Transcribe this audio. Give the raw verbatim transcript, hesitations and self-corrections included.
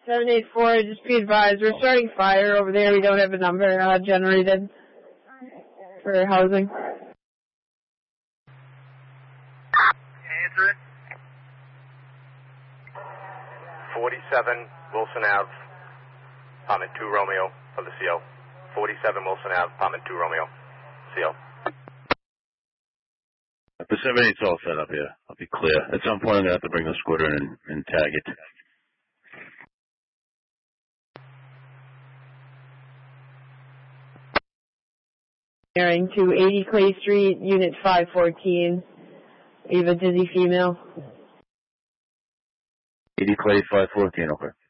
seven eight four, just be advised, we're starting fire over there. We don't have a number uh, generated for housing. Answer it. forty-seven Wilson Ave, apartment two Romeo for the C O. forty-seven Wilson Ave, apartment two Romeo, C O. The seven eight's all set up here. I'll be clear. At some point I'm going to have to bring the squatter in and, and tag it. Hearing to eighty Clay Street, Unit five fourteen. We have a dizzy female. eighty Clay, five fourteen, okay.